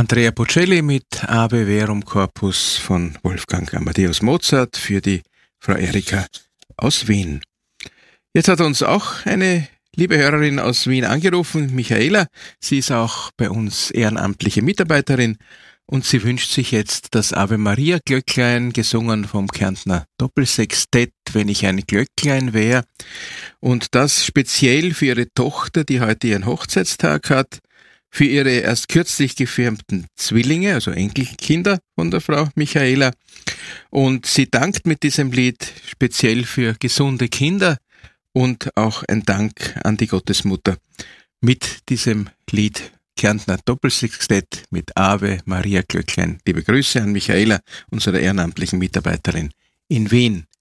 Andrea Bocelli mit Ave Verum Corpus von Wolfgang Amadeus Mozart für die Frau Erika aus Wien. Jetzt hat uns auch eine liebe Hörerin aus Wien angerufen, Michaela. Sie ist auch bei uns ehrenamtliche Mitarbeiterin und sie wünscht sich jetzt das Ave Maria Glöcklein, gesungen vom Kärntner Doppelsextett, wenn ich ein Glöcklein wär. Und das speziell für ihre Tochter, die heute ihren Hochzeitstag hat, für ihre erst kürzlich gefirmten Zwillinge, also Enkelkinder von der Frau Michaela. Und sie dankt mit diesem Lied speziell für gesunde Kinder und auch ein Dank an die Gottesmutter mit diesem Lied Kärntner Doppelsextett mit Ave Maria Glöcklein. Liebe Grüße an Michaela, unsere ehrenamtlichen Mitarbeiterin in Wien.